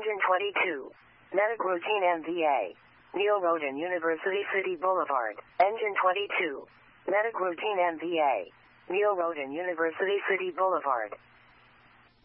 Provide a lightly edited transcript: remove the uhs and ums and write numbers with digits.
Engine 22. Medic routine MVA. Neil Road and University City Boulevard. Engine 22. Medic routine MVA. Neil Road and University City Boulevard.